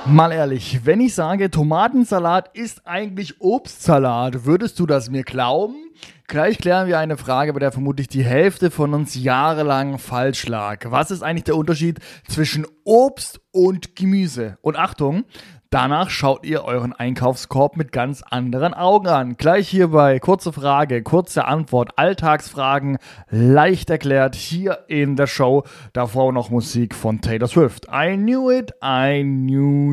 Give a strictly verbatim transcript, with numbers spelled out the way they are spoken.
Mal ehrlich, wenn ich sage, Tomatensalat ist eigentlich Obstsalat, würdest du das mir glauben? Gleich klären wir eine Frage, bei der vermutlich die Hälfte von uns jahrelang falsch lag. Was ist eigentlich der Unterschied zwischen Obst und Gemüse? Und Achtung, danach schaut ihr euren Einkaufskorb mit ganz anderen Augen an. Gleich hierbei kurze Frage, kurze Antwort, Alltagsfragen, leicht erklärt hier in der Show. Davor noch Musik von Taylor Swift. I knew it, I knew